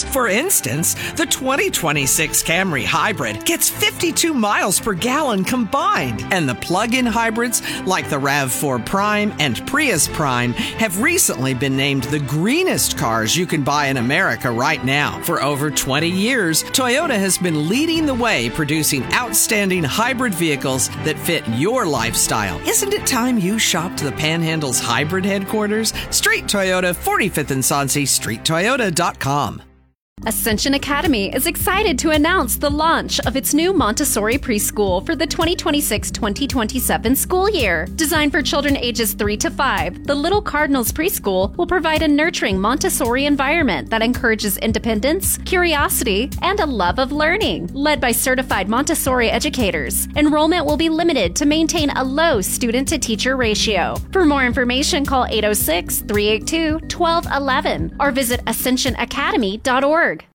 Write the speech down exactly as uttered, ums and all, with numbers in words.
features. For instance, the twenty twenty-six Camry Hybrid gets fifty-two miles per gallon combined, and the plug-in hybrids like the RAV four Prime and Prius Prime have recently been named the greenest cars you can buy in America right now. For over twenty years, Toyota has been leading the way producing outstanding hybrid vehicles that fit your lifestyle. Isn't it time you shopped the Panhandle's hybrid headquarters? Street Toyota, forty-fifth and Sonse, street toyota dot com. Ascension Academy is excited to announce the launch of its new Montessori preschool for the twenty twenty-six twenty twenty-seven school year. Designed for children ages three to five, the Little Cardinals preschool will provide a nurturing Montessori environment that encourages independence, curiosity, and a love of learning. Led by certified Montessori educators, enrollment will be limited to maintain a low student-to-teacher ratio. For more information, call eight oh six, three eight two, one two one one or visit ascension academy dot org.